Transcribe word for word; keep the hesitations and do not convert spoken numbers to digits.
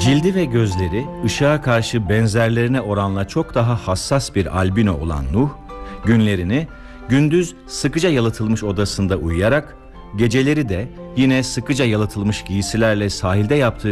Cildi ve gözleri ışığa karşı benzerlerine oranla çok daha hassas bir albino olan Nuh, günlerini gündüz sıkıca yalıtılmış odasında uyuyarak, geceleri de yine sıkıca yalıtılmış giysilerle sahilde yaptığı